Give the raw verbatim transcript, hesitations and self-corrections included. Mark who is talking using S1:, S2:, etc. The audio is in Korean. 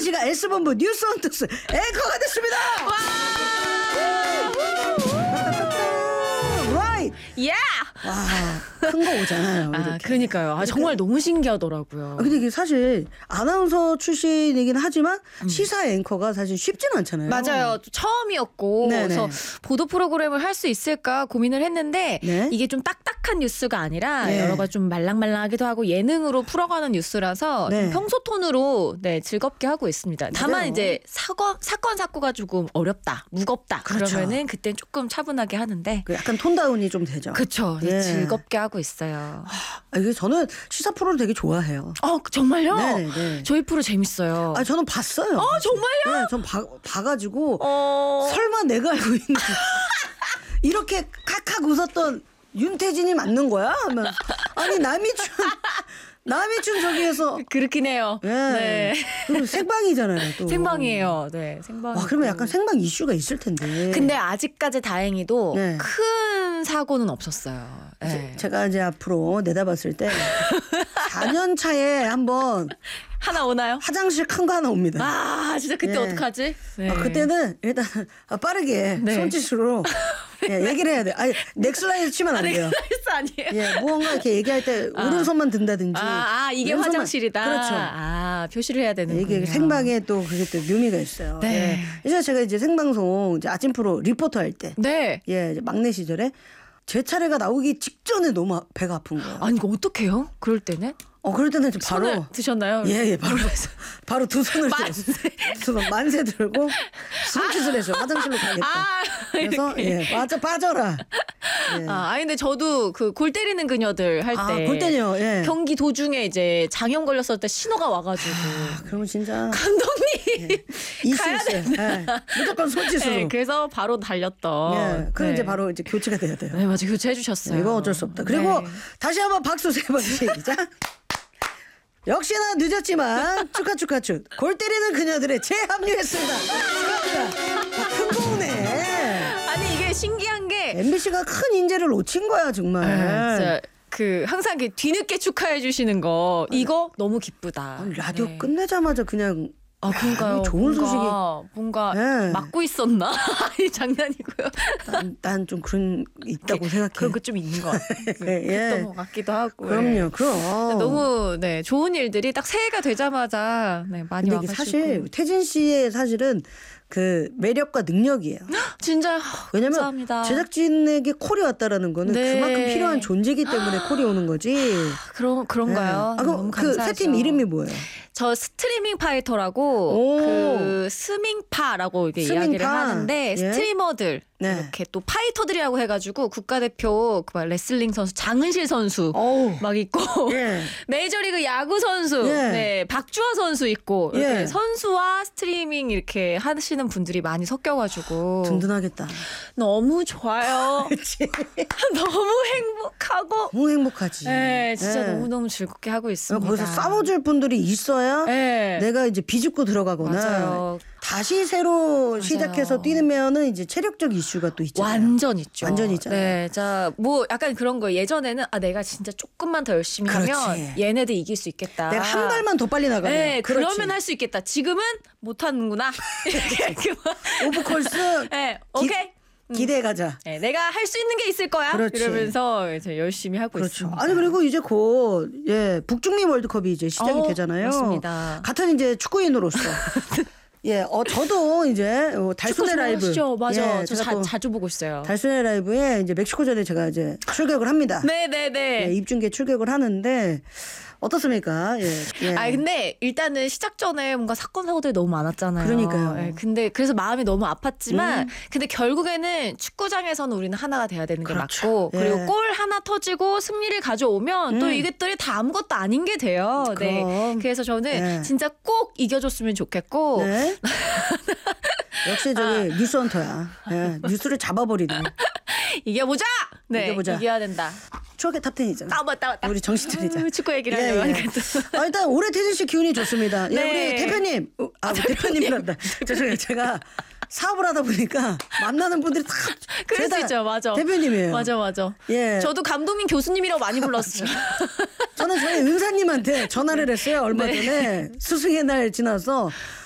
S1: 씨가 S본부 뉴스 헌터스 앵커가 됐습니다. 라이트.
S2: 야!
S1: 와, 큰 거 오잖아요.
S2: 아, 그러니까요. 아, 정말 너무 신기하더라고요.
S1: 아, 근데 이게 사실 아나운서 출신이긴 하지만 음. 시사 앵커가 사실 쉽지는 않잖아요.
S2: 맞아요. 처음이었고 네네. 그래서 보도 프로그램을 할 수 있을까 고민을 했는데 네? 이게 좀 딱딱한 뉴스가 아니라 네. 여러 가지 좀 말랑말랑하기도 하고 예능으로 풀어가는 뉴스라서 네. 좀 평소 톤으로 네, 즐겁게 하고 있습니다. 다만 맞아요. 이제 사건, 사건 사고가 조금 어렵다, 무겁다. 그렇죠. 그러면은 그땐 조금 차분하게 하는데
S1: 그 약간 톤다운이 좀 되죠.
S2: 그렇죠. 예. 즐겁게 하고 있어요.
S1: 아, 이게 저는 시사 프로를 되게 좋아해요.
S2: 어, 정말요?
S1: 네네.
S2: 저희 프로 재밌어요.
S1: 아, 저는 봤어요.
S2: 어, 정말요?
S1: 네, 전 봐, 봐가지고
S2: 어...
S1: 설마 내가 알고 있는 이렇게 칵칵 웃었던 윤태진이 맞는 거야? 하면 아니 남이춘 남이춘 저기에서
S2: 그렇긴 해요.
S1: 네. 네. 생방이잖아요. 또.
S2: 생방이에요. 네, 생방.
S1: 와, 그러면 약간 생방 이슈가 있을 텐데.
S2: 근데 아직까지 다행히도
S1: 네.
S2: 큰 사고는 없었어요. 네.
S1: 제가 이제 앞으로 내다봤을 때 사 년 차에 한번
S2: 하나 오나요?
S1: 화장실 큰 거 하나 옵니다.
S2: 아, 진짜 그때 네. 어떡하지?
S1: 네. 아, 그때는 일단 빠르게 네. 손짓으로 예, 얘기를 해야 돼. 아니, 넥슬라이즈 치면 안 돼요.
S2: 넥슬라이즈 아니에요?
S1: 예, 무언가 이렇게 얘기할 때 아. 오른손만 든다든지.
S2: 아, 아 이게 왼손만. 화장실이다.
S1: 그렇죠.
S2: 아, 표시를 해야 되는군요.
S1: 이게 생방에 또 그게 또 묘미가 있어요.
S2: 네.
S1: 예. 이제 제가 이제 생방송 이제 아침 프로 리포터 할 때.
S2: 네.
S1: 예, 이제 막내 시절에 제 차례가 나오기 직전에 너무 배가 아픈 거예요.
S2: 아니, 이거 어떡해요? 그럴 때는?
S1: 어, 그럴 때는 좀 바로
S2: 드셨나요?
S1: 예, 예, 바로 바로 두 손을 만세, 두 손 만세 들고 손짓을 해서 화장실로 가겠다.
S2: 아,
S1: 그래서 예, 빠져 빠져라.
S2: 예. 아, 아니 근데 저도 그 골 때리는 그녀들 할 때
S1: 아, 골 때려. 예.
S2: 경기 도중에 이제 장염 걸렸을 때 신호가 와가지고
S1: 아, 그러면 진짜
S2: 감독님
S1: 예. 있어요. 예. 무조건 손짓으로.
S2: 네, 그래서 바로 달렸던.
S1: 예. 그럼
S2: 네.
S1: 이제 바로 이제 교체가 돼야 돼요.
S2: 네, 맞아, 교체해 주셨어요.
S1: 네, 이거 어쩔 수 없다. 그리고 네. 다시 한번 박수 세 번 시작. 역시나 늦었지만 축하 축하 축. 골 때리는 그녀들의 재합류했습니다. 축하합니다. 큰 거 오네.
S2: 아니 이게 신기한 게
S1: 엠비씨가 큰 인재를 놓친 거야 정말.
S2: 네, 진짜 그 항상 그 뒤늦게 축하해 주시는 거 이거 너무 기쁘다.
S1: 아니, 라디오
S2: 네.
S1: 끝내자마자 그냥.
S2: 아, 그러니까요.
S1: 좋은
S2: 뭔가,
S1: 소식이
S2: 뭔가
S1: 네.
S2: 막고 있었나? 아니, 장난이고요.
S1: 난 좀 그런 있다고 생각해.
S2: 그런 거 좀 있는 것 같아요.
S1: 예.
S2: 그랬던 것 같기도 하고.
S1: 그럼요,
S2: 예.
S1: 그럼.
S2: 너무 네 좋은 일들이 딱 새해가 되자마자 네, 많이
S1: 근데
S2: 와가지고.
S1: 사실 태진 씨의 사실은 그 매력과 능력이에요.
S2: 진짜
S1: 왜냐면
S2: 감사합니다.
S1: 제작진에게 콜이 왔다라는 거는
S2: 네.
S1: 그만큼 필요한 존재이기 때문에 콜이 오는 거지.
S2: 그런 그런가요?
S1: 네. 아, 그럼 그 새 팀 이름이 뭐예요?
S2: 저 스트리밍 파이터라고 그 스밍파라고 이게
S1: 스밍파.
S2: 이야기를 하는데
S1: 예?
S2: 스트리머들 네. 이렇게 또 파이터들이라고 해가지고 국가대표 그 레슬링 선수 장은실 선수
S1: 오우.
S2: 막 있고
S1: 예.
S2: 메이저리그 야구 선수
S1: 예.
S2: 네 박주호 선수 있고 이렇게
S1: 예.
S2: 선수와 스트리밍 이렇게 하시는 분들이 많이 섞여가지고
S1: 든든하겠다.
S2: 너무 좋아요.
S1: 그치.
S2: 너무 행복하고
S1: 너무 행복하지.
S2: 네, 진짜
S1: 네.
S2: 너무 너무 즐겁게 하고 있습니다.
S1: 거기서 싸워줄 분들이 있어야
S2: 네.
S1: 내가 이제 비집고 들어가거나
S2: 맞아요.
S1: 다시 새로
S2: 맞아요.
S1: 시작해서 뛰면은 이제 체력적 이슈가 또 있잖아요.
S2: 완전 있죠.
S1: 완전 있잖아요.
S2: 네, 자, 뭐 약간 그런 거 예전에는 아 내가 진짜 조금만 더 열심히
S1: 그렇지.
S2: 하면 얘네들 이길 수 있겠다.
S1: 내가 한 발만 더 빨리 나가면.
S2: 네,
S1: 그렇지.
S2: 그러면 할 수 있겠다. 지금은 못 하는구나.
S1: 오브콜스.
S2: 네, 오케이.
S1: 기대해 가자.
S2: 네, 내가 할 수 있는 게 있을 거야.
S1: 그렇지.
S2: 이러면서 이제 열심히 하고
S1: 그렇죠.
S2: 있습니다.
S1: 아니 그리고 이제 곧 예, 북중미 월드컵이 이제 시작이
S2: 어,
S1: 되잖아요.
S2: 맞습니다.
S1: 같은 이제 축구인으로서 예, 어 저도 이제 달순의 라이브
S2: 좋아하시죠? 맞아.
S1: 예,
S2: 저
S1: 제가
S2: 자,
S1: 또
S2: 자주 보고 있어요.
S1: 달순의 라이브에 이제 멕시코전에 제가 이제 출격을 합니다.
S2: 네, 네, 네.
S1: 예, 입중계 출격을 하는데 어떻습니까? 예. 예.
S2: 아 근데 일단은 시작 전에 뭔가 사건 사고들이 너무 많았잖아요.
S1: 그러니까요.
S2: 예, 근데 그래서 마음이 너무 아팠지만
S1: 음.
S2: 근데 결국에는 축구장에서는 우리는 하나가 돼야 되는 게
S1: 그렇죠.
S2: 맞고
S1: 예.
S2: 그리고 골 하나 터지고 승리를 가져오면
S1: 음.
S2: 또 이것들이 다 아무것도 아닌 게 돼요. 네.
S1: 그럼.
S2: 그래서 저는
S1: 예.
S2: 진짜 꼭 이겨줬으면 좋겠고
S1: 네. 역시 저기 뉴스헌터야. 예, 뉴스를 잡아버리네.
S2: 이겨보자. 네,
S1: 이겨보자.
S2: 이겨야 된다.
S1: 추억의 탑텐이잖아.
S2: 아 맞다 맞다.
S1: 우리 정신 차리자.
S2: 음, 축구 얘기를
S1: 예,
S2: 하려고
S1: 예.
S2: 하니까 또.
S1: 아, 일단 올해 태진 씨 기운이 좋습니다. 예,
S2: 네.
S1: 우리 대표님. 어, 아, 우리 대표님이란다. 죄송해요. 제가 사업을 하다 보니까 만나는 분들이 다
S2: 그럴 수
S1: 죄다
S2: 있죠. 맞아.
S1: 대표님이에요.
S2: 맞아 맞아.
S1: 예.
S2: 저도 감독님 교수님이라고 많이 불렀어요.
S1: 저는 저희 은사님한테 전화를 했어요. 얼마
S2: 네.
S1: 전에 스승의 날 지나서